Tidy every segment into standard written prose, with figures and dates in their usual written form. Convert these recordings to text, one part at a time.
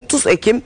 30 Ekim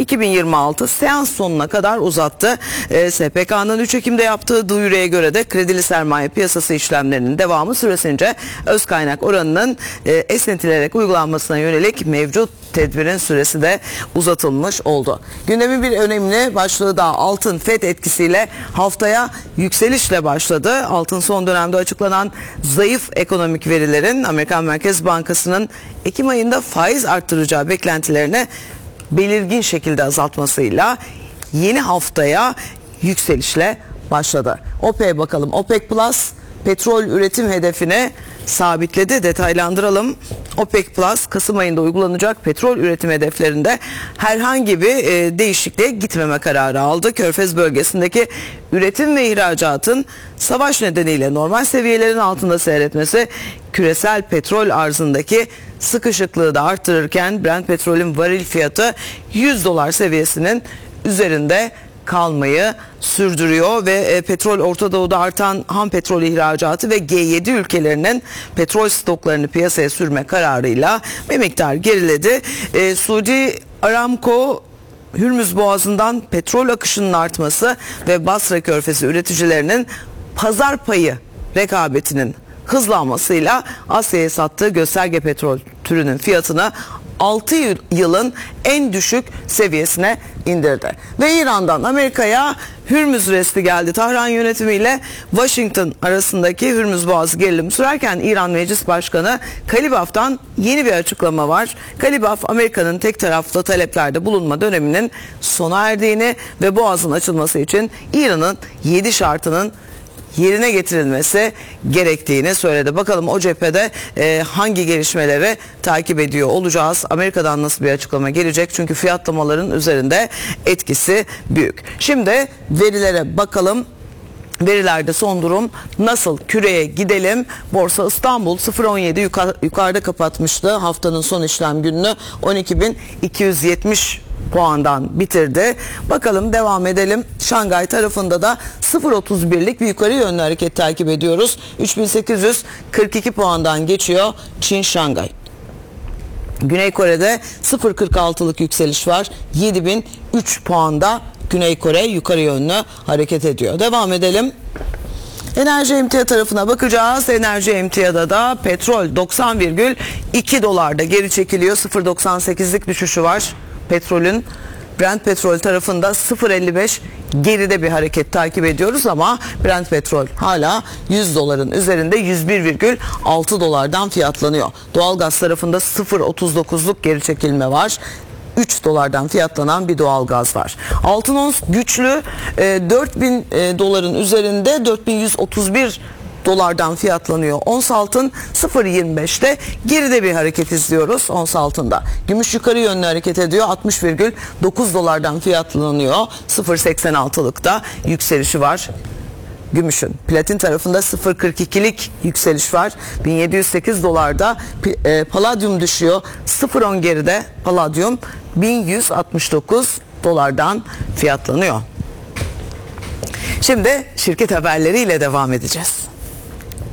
2026 seans sonuna kadar uzattı. SPK'nın 3 Ekim'de yaptığı duyuruya göre de kredili sermaye piyasası işlemlerinin devamı süresince öz kaynak oranının esnetilerek uygulanmasına yönelik mevcut tedbirin süresi de uzatılmış oldu. Gündemin bir önemli başlığı da altın FED etkisiyle haftaya yükselişle başladı. Altın son dönemde açıklanan zayıf ekonomik verilerin Amerikan Merkez Bankası'nın Ekim ayında faiz arttıracağı beklentilerini belirgin şekilde azaltmasıyla yeni haftaya yükselişle başladı. OPEC'e bakalım. OPEC Plus petrol üretim hedefini sabitledi. Detaylandıralım. OPEC Plus Kasım ayında uygulanacak petrol üretim hedeflerinde herhangi bir değişikliğe gitmeme kararı aldı. Körfez bölgesindeki üretim ve ihracatın savaş nedeniyle normal seviyelerin altında seyretmesi küresel petrol arzındaki sıkışıklığı da arttırırken Brent petrolün varil fiyatı $100 seviyesinin üzerinde kalmayı sürdürüyor ve petrol Orta Doğu'da artan ham petrol ihracatı ve G7 ülkelerinin petrol stoklarını piyasaya sürme kararıyla bir miktar geriledi. Suudi Aramco Hürmüz Boğazı'ndan petrol akışının artması ve Basra Körfezi üreticilerinin pazar payı rekabetinin hızlanmasıyla Asya'ya sattığı gösterge petrol türünün fiyatını 6 yılın en düşük seviyesine indirdi. Ve İran'dan Amerika'ya Hürmüz resti geldi. Tahran yönetimiyle Washington arasındaki Hürmüz Boğazı gerilimi sürerken İran Meclis Başkanı Kalibaf'tan yeni bir açıklama var. Kalibaf, Amerika'nın tek taraflı taleplerde bulunma döneminin sona erdiğini ve Boğaz'ın açılması için İran'ın 7 şartının yerine getirilmesi gerektiğini söyledi. Bakalım o cephede hangi gelişmeleri takip ediyor olacağız. Amerika'dan nasıl bir açıklama gelecek? Çünkü fiyatlamaların üzerinde etkisi büyük. Şimdi verilere bakalım. Verilerde son durum nasıl? Küreye gidelim. Borsa İstanbul 0.17 yukarıda kapatmıştı. Haftanın son işlem gününü 12.270 puandan bitirdi. Bakalım devam edelim. Şangay tarafında da 0.31'lik bir yukarı yönlü hareket takip ediyoruz. 3842 puandan geçiyor Çin Şangay. Güney Kore'de 0.46'lık yükseliş var. 7003 puanda Güney Kore yukarı yönlü hareket ediyor. Devam edelim. Enerji emtia tarafına bakacağız. Enerji emtiada da petrol 90,2 dolarda geri çekiliyor. 0.98'lik düşüşü var petrolün. Brent petrol tarafında 0.55 geride bir hareket takip ediyoruz ama Brent petrol hala $100 üzerinde 101,6 dolardan fiyatlanıyor. Doğalgaz tarafında 0.39'luk geri çekilme var. 3 dolardan fiyatlanan bir doğalgaz var. Altın ons güçlü, 4000 doların üzerinde 4131 dolardan fiyatlanıyor. Ons altın 0.25'te geride bir hareket izliyoruz ons altında. Gümüş yukarı yönlü hareket ediyor. 60,9 dolardan fiyatlanıyor. 0.86'lıkta yükselişi var gümüşün. Platin tarafında 0.42'lik yükseliş var. 1708 dolarda. Paladyum düşüyor. 0.10 geride paladyum 1169 dolardan fiyatlanıyor. Şimdi şirket haberleriyle devam edeceğiz.